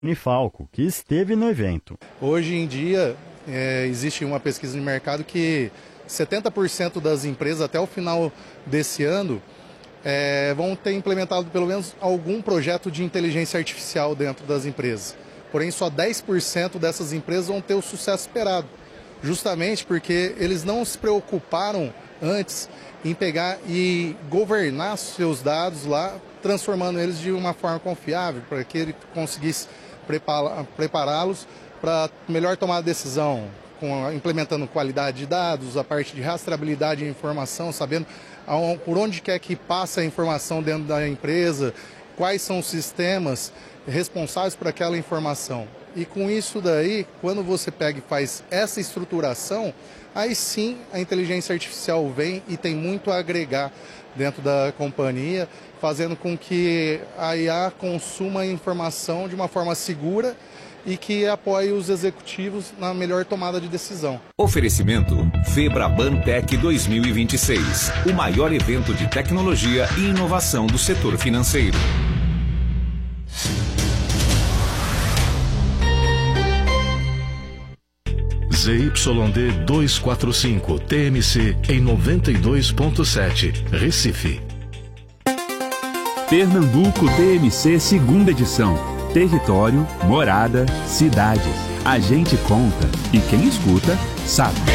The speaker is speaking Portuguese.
Unifalco, que esteve no evento. Hoje em dia, existe uma pesquisa de mercado que 70% das empresas até o final desse ano vão ter implementado pelo menos algum projeto de inteligência artificial dentro das empresas. Porém, só 10% dessas empresas vão ter o sucesso esperado, justamente porque eles não se preocuparam antes em pegar e governar seus dados lá, transformando eles de uma forma confiável, para que ele conseguisse prepará-los para melhor tomar a decisão, implementando qualidade de dados, a parte de rastreabilidade de informação, sabendo por onde quer que passa a informação dentro da empresa, quais são os sistemas responsáveis por aquela informação. E com isso daí, quando você pega e faz essa estruturação, aí sim a inteligência artificial vem e tem muito a agregar dentro da companhia, fazendo com que a IA consuma a informação de uma forma segura e que apoie os executivos na melhor tomada de decisão. Oferecimento Febraban Tech 2026, o maior evento de tecnologia e inovação do setor financeiro. ZYD 245 TMC em 92.7, Recife. Pernambuco TMC, segunda edição. Território, morada, cidades. A gente conta e quem escuta sabe.